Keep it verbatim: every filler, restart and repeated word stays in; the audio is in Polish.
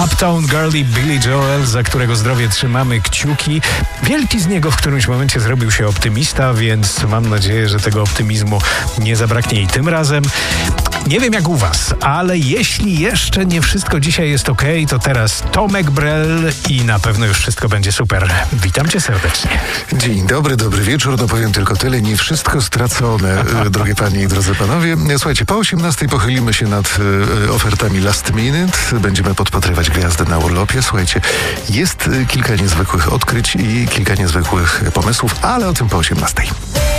Uptown Girl i Billy Joel, za którego zdrowie trzymamy kciuki. Wielki z niego w którymś momencie zrobił się optymista, więc mam nadzieję, że tego optymizmu nie zabraknie i tym razem. Nie wiem jak u was, ale jeśli jeszcze nie wszystko dzisiaj jest okej, to teraz Tomek Brel i na pewno już wszystko będzie super. Witam cię serdecznie. Dzień dobry, dobry wieczór. No powiem tylko tyle, nie wszystko stracone, drogie panie i drodzy panowie. Słuchajcie, po osiemnastej pochylimy się nad y, ofertami last minute. Będziemy podpatrywać gwiazdy na urlopie. Słuchajcie, jest kilka niezwykłych odkryć i kilka niezwykłych pomysłów, ale o tym po osiemnastej.